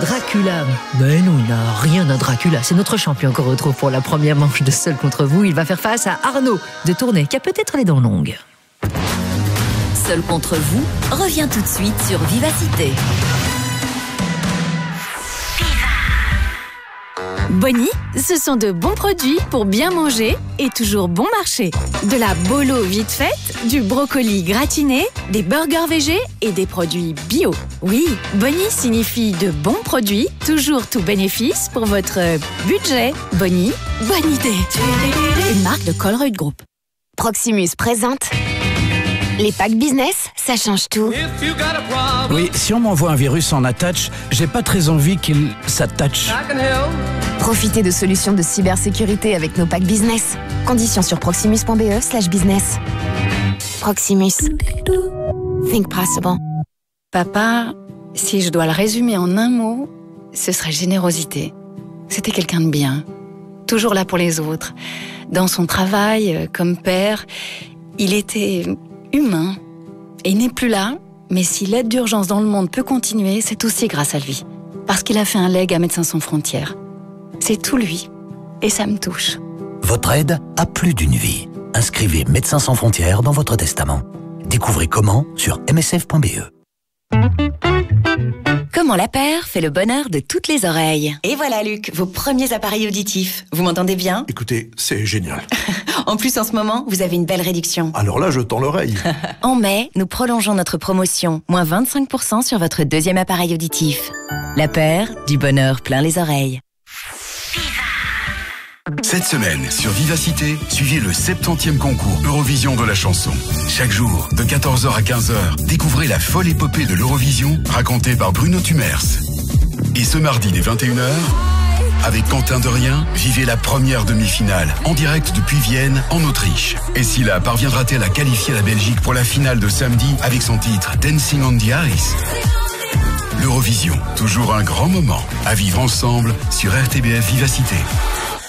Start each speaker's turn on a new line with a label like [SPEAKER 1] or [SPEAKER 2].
[SPEAKER 1] Dracula. Mais non, il n'a rien à Dracula. C'est notre champion qu'on retrouve pour la première manche de Seul contre vous. Il va faire face à Arnaud de Tournai, qui a peut-être les dents longues.
[SPEAKER 2] Seul contre vous revient tout de suite sur Vivacité.
[SPEAKER 3] Bonnie, ce sont de bons produits pour bien manger et toujours bon marché. De la bolo vite faite, du brocoli gratiné, des burgers végés et des produits bio. Oui, Bonnie signifie de bons produits, toujours tout bénéfice pour votre budget. Bonnie, bonne idée. Une marque de Colruyt Group.
[SPEAKER 4] Proximus présente les packs business, ça change tout.
[SPEAKER 5] Oui, si on m'envoie un virus en attach, j'ai pas très envie qu'il s'attache.
[SPEAKER 4] Profitez de solutions de cybersécurité avec nos packs business. Conditions sur proximus.be/business. Proximus. Think possible.
[SPEAKER 3] Papa, si je dois le résumer en un mot, ce serait générosité. C'était quelqu'un de bien, toujours là pour les autres. Dans son travail, comme père, il était humain. Et il n'est plus là, mais si l'aide d'urgence dans le monde peut continuer, c'est aussi grâce à lui. Parce qu'il a fait un leg à Médecins sans frontières. C'est tout lui. Et ça me touche.
[SPEAKER 6] Votre aide a plus d'une vie. Inscrivez Médecins sans frontières dans votre testament. Découvrez comment sur msf.be.
[SPEAKER 2] Comment la paire fait le bonheur de toutes les oreilles.
[SPEAKER 7] Et voilà Luc, vos premiers appareils auditifs. Vous m'entendez bien?
[SPEAKER 8] Écoutez, c'est génial.
[SPEAKER 7] En plus, en ce moment, vous avez une belle réduction.
[SPEAKER 8] Alors là, je tends l'oreille.
[SPEAKER 2] En mai, nous prolongeons notre promotion. Moins 25% sur votre deuxième appareil auditif. La paire, du bonheur plein les oreilles.
[SPEAKER 9] Cette semaine, sur Vivacité, suivez le 70e concours Eurovision de la chanson. Chaque jour, de 14h à 15h, découvrez la folle épopée de l'Eurovision, racontée par Bruno Tumers. Et ce mardi dès 21h, avec Quentin Derrien, vivez la première demi-finale, en direct depuis Vienne, en Autriche. Et Scylla parviendra-t-elle à qualifier la Belgique pour la finale de samedi avec son titre Dancing on the Ice? L'Eurovision, toujours un grand moment à vivre ensemble sur RTBF Vivacité.